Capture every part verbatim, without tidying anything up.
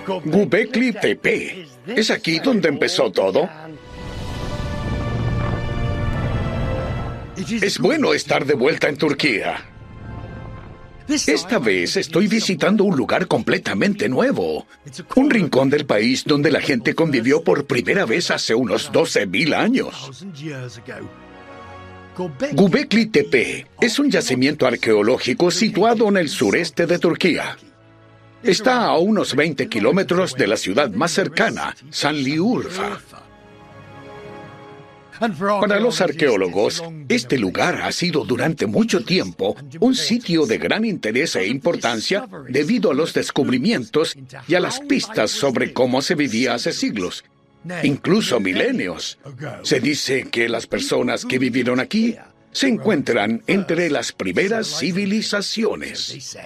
Göbekli Tepe. ¿Es aquí donde empezó todo? Es bueno estar de vuelta en Turquía. Esta vez estoy visitando un lugar completamente nuevo. Un rincón del país donde la gente convivió por primera vez hace unos doce mil años. Göbekli Tepe es un yacimiento arqueológico situado en el sureste de Turquía. Está a unos veinte kilómetros de la ciudad más cercana, Şanlıurfa. Para los arqueólogos, este lugar ha sido durante mucho tiempo un sitio de gran interés e importancia debido a los descubrimientos y a las pistas sobre cómo se vivía hace siglos, incluso milenios. Se dice que las personas que vivieron aquí se encuentran entre las primeras civilizaciones.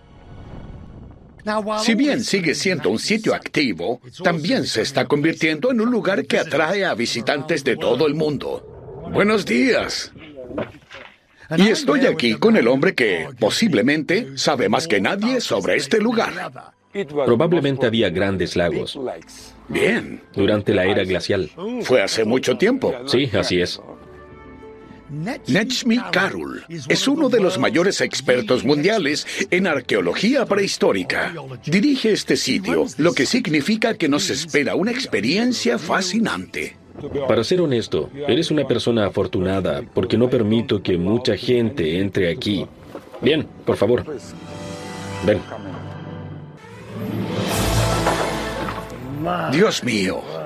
Si bien sigue siendo un sitio activo, también se está convirtiendo en un lugar que atrae a visitantes de todo el mundo. Buenos días. Y estoy aquí con el hombre que, posiblemente, sabe más que nadie sobre este lugar. Probablemente había grandes lagos. Bien. Durante la era glacial. Fue hace mucho tiempo. Sí, así es. Necmi Karul es uno de los mayores expertos mundiales en arqueología prehistórica. Dirige este sitio, lo que significa que nos espera una experiencia fascinante. Para ser honesto, eres una persona afortunada porque no permito que mucha gente entre aquí. Bien, por favor. Ven. Dios mío.